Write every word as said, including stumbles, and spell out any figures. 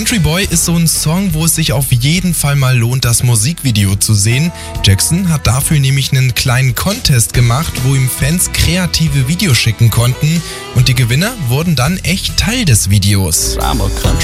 Country Boy ist so ein Song, wo es sich auf jeden Fall mal lohnt, das Musikvideo zu sehen. Jackson hat dafür nämlich einen kleinen Contest gemacht, wo ihm Fans kreative Videos schicken konnten und die Gewinner wurden dann echt Teil des Videos. I'm a country